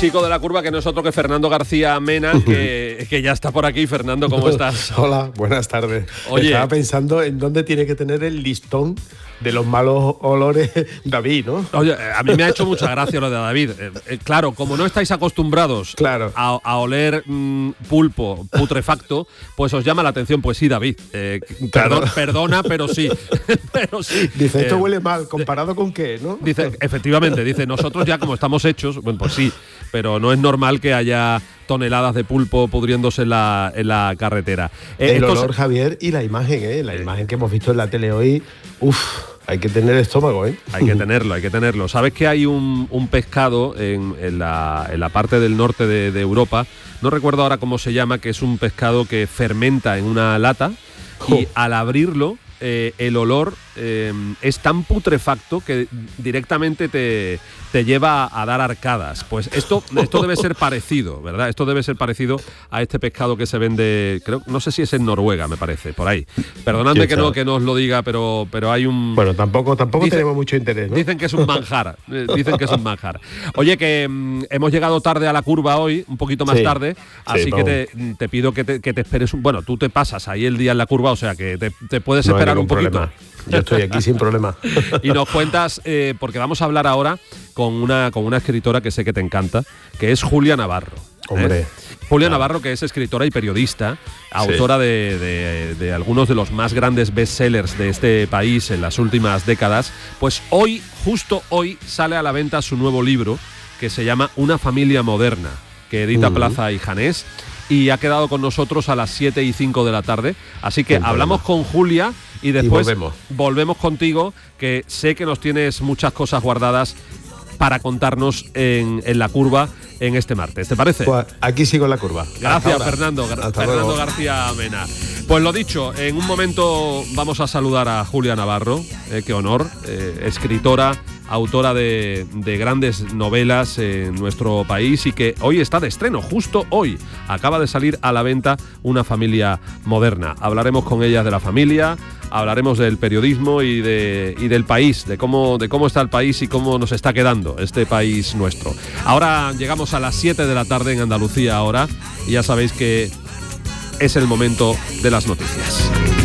chico de la curva, que no es otro que Fernando García Mena, que ya está por aquí. Fernando, ¿cómo estás? Hola, buenas tardes. Oye, estaba pensando en dónde tiene que tener el listón de los malos olores David, ¿no? Oye, a mí me ha hecho mucha gracia lo de David. Claro, como no estáis acostumbrados a oler pulpo putrefacto, pues os llama la atención. Pues sí, David. Perdona, pero sí. Pero sí. Dice, esto huele mal, ¿comparado con qué, no? Dice, efectivamente, nosotros ya como estamos hechos, bueno, pues sí, pero no es normal que haya toneladas de pulpo pudriéndose en la carretera. El olor, Javier, y la imagen, la imagen que hemos visto en la tele hoy, hay que tener estómago, Hay que tenerlo. ¿Sabes que hay un pescado en la parte del norte de Europa? No recuerdo ahora cómo se llama, que es un pescado que fermenta en una lata y al abrirlo el olor es tan putrefacto que directamente te lleva a dar arcadas. Pues esto debe ser parecido, ¿verdad? Esto debe ser parecido a este pescado que se vende, creo, no sé si es en Noruega, me parece, por ahí. Perdonadme que no os lo diga, pero hay un... Bueno, tampoco tenemos mucho interés, ¿no? Dicen que es un manjar. Oye, que hemos llegado tarde a la curva hoy, un poquito más tarde, así que te pido que te esperes. Bueno, tú te pasas ahí el día en la curva, o sea que te puedes esperar un poquito. Problema. Yo estoy aquí sin problema. Y nos cuentas, porque vamos a hablar ahora con una escritora que sé que te encanta, que es Julia Navarro. Hombre. Julia Navarro, que es escritora y periodista, autora de algunos de los más grandes bestsellers de este país en las últimas décadas. Pues justo hoy, sale a la venta su nuevo libro, que se llama Una familia moderna, que edita Plaza y Janés, y ha quedado con nosotros a las 7:05 de la tarde. Así que hablamos con Julia y después volvemos contigo, que sé que nos tienes muchas cosas guardadas para contarnos en la curva en este martes. ¿Te parece? Pues aquí sigo en la curva. Gracias, Fernando. Fernando García Mena. Pues lo dicho, en un momento vamos a saludar a Julia Navarro, qué honor, escritora, autora de grandes novelas en nuestro país y que hoy está de estreno, justo hoy. Acaba de salir a la venta Una familia moderna. Hablaremos con ella de la familia, hablaremos del periodismo y del país, de cómo está el país y cómo nos está quedando este país nuestro. Ahora llegamos a las 7 de la tarde en Andalucía ahora y ya sabéis que es el momento de las noticias.